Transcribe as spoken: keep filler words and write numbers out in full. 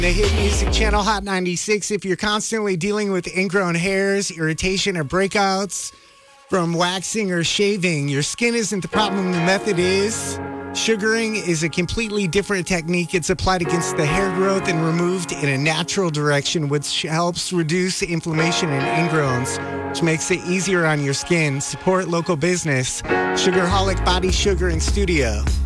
The hit music channel Hot ninety-six. If you're constantly dealing with ingrown hairs, irritation, or breakouts from waxing or shaving, your skin isn't the problem. The method is. Sugaring is a completely different technique. It's applied against the hair growth and removed in a natural direction, which helps reduce inflammation and ingrowns, which makes it easier on your skin. Support local business. Sugarholic Body Sugaring Studio.